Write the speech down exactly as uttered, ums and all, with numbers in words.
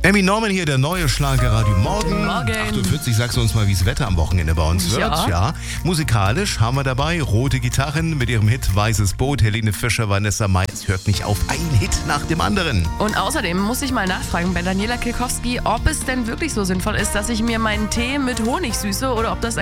Emmy Norman hier, der neue Schlagerradio Morgen. Morgen. achtundvierzig, sagst du uns mal, wie das Wetter am Wochenende bei uns wird. Ja. ja. Musikalisch haben wir dabei rote Gitarren mit ihrem Hit Weißes Boot. Helene Fischer, Vanessa Mai. Es hört nicht auf, ein Hit nach dem anderen. Und außerdem muss ich mal nachfragen bei Daniela Kilkowski, ob es denn wirklich so sinnvoll ist, dass ich mir meinen Tee mit Honig süße oder ob das